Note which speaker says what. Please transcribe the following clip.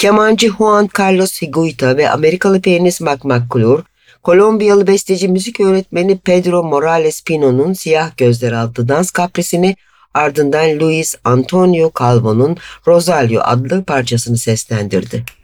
Speaker 1: Kemancı Juan Carlos Higuita ve Amerikalı piyanist Mac McClure, Kolombiyalı besteci müzik öğretmeni Pedro Morales Pino'nun Siyah Gözler adlı dans kaprisini, ardından Luis Antonio Calvo'nun Rosario adlı parçasını seslendirdi.